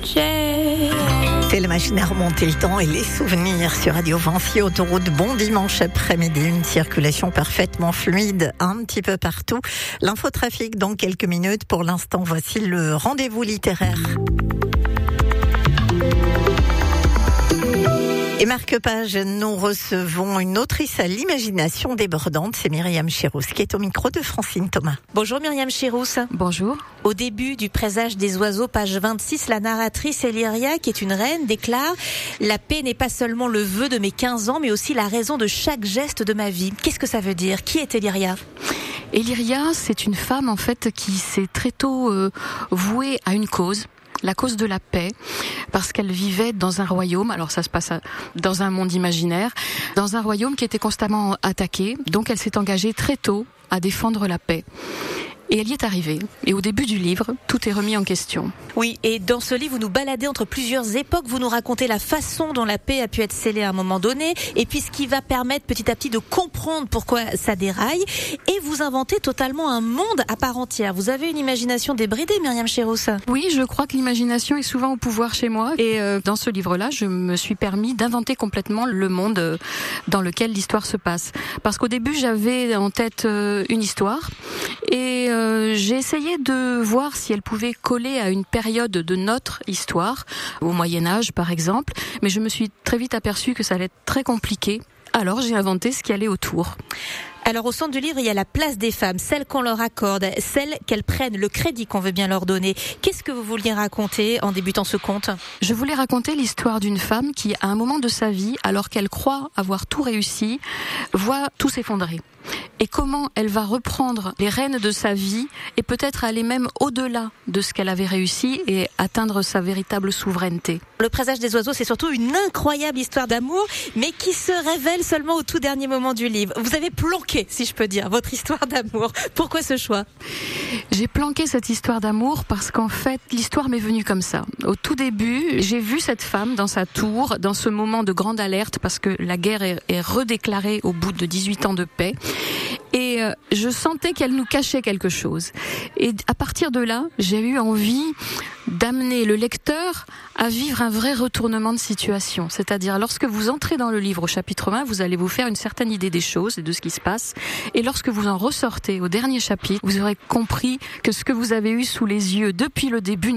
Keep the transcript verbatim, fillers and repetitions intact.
C'est la machine à remonter le temps et les souvenirs sur Radio Vinci, autoroute. Bon dimanche après-midi, une circulation parfaitement fluide un petit peu partout. L'infotrafic dans quelques minutes. Pour l'instant, voici le rendez-vous littéraire. Et Marque Page, nous recevons une autrice à l'imagination débordante, c'est Myriam Chirous, qui est au micro de Francine Thomas. Bonjour Myriam Chirous. Bonjour. Au début du Présage des oiseaux, page vingt-six, la narratrice Elyria, qui est une reine, déclare « La paix n'est pas seulement le vœu de mes quinze ans, mais aussi la raison de chaque geste de ma vie ». Qu'est-ce que ça veut dire ? Qui est Elyria ? Elyria, c'est une femme en fait qui s'est très tôt euh, vouée à une cause. La cause de la paix, parce qu'elle vivait dans un royaume, alors ça se passe dans un monde imaginaire, dans un royaume qui était constamment attaqué, donc elle s'est engagée très tôt à défendre la paix. Et elle y est arrivée. Et au début du livre, tout est remis en question. Oui, et dans ce livre, vous nous baladez entre plusieurs époques, vous nous racontez la façon dont la paix a pu être scellée à un moment donné, et puis ce qui va permettre petit à petit de comprendre pourquoi ça déraille, et vous inventez totalement un monde à part entière. Vous avez une imagination débridée, Myriam Chirous. Oui, je crois que l'imagination est souvent au pouvoir chez moi, et euh, dans ce livre-là, je me suis permis d'inventer complètement le monde euh, dans lequel l'histoire se passe. Parce qu'au début, j'avais en tête euh, une histoire, et euh, Euh, j'ai essayé de voir si elle pouvait coller à une période de notre histoire, au Moyen-Âge par exemple, mais je me suis très vite aperçue que ça allait être très compliqué. Alors j'ai inventé ce qui allait autour. Alors au centre du livre, il y a la place des femmes, celle qu'on leur accorde, celle qu'elles prennent, le crédit qu'on veut bien leur donner. Qu'est-ce que vous vouliez raconter en débutant ce conte ? Je voulais raconter l'histoire d'une femme qui, à un moment de sa vie, alors qu'elle croit avoir tout réussi, voit tout s'effondrer. Et comment elle va reprendre les rênes de sa vie et peut-être aller même au-delà de ce qu'elle avait réussi et atteindre sa véritable souveraineté. Le Présage des oiseaux, c'est surtout une incroyable histoire d'amour, mais qui se révèle seulement au tout dernier moment du livre. Vous avez planqué, si je peux dire, votre histoire d'amour. Pourquoi ce choix ? J'ai planqué cette histoire d'amour parce qu'en fait, l'histoire m'est venue comme ça. Au tout début, j'ai vu cette femme dans sa tour, dans ce moment de grande alerte, parce que la guerre est, est redéclarée au bout de dix-huit ans de paix. Et euh, je sentais qu'elle nous cachait quelque chose. Et à partir de là, j'ai eu envie d'amener le lecteur à vivre un vrai retournement de situation. C'est-à-dire, lorsque vous entrez dans le livre au chapitre vingt, vous allez vous faire une certaine idée des choses et de ce qui se passe. Et lorsque vous en ressortez au dernier chapitre, vous aurez compris que ce que vous avez eu sous les yeux depuis le début